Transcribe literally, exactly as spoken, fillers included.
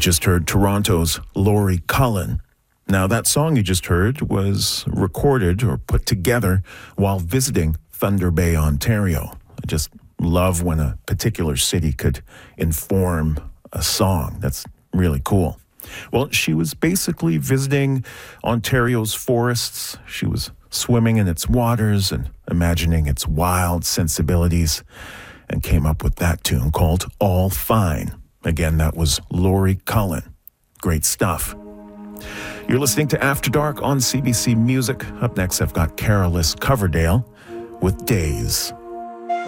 just heard Toronto's Laurie Cullen. Now, that song you just heard was recorded or put together while visiting Thunder Bay, Ontario. I just love when a particular city could inform a song. That's really cool. Well, she was basically visiting Ontario's forests. She was swimming in its waters and imagining its wild sensibilities, and came up with that tune called All Fine. Again, that was Laurie Cullen. Great stuff. You're listening to After Dark on C B C Music. Up next, I've got Carolus Coverdale with Days.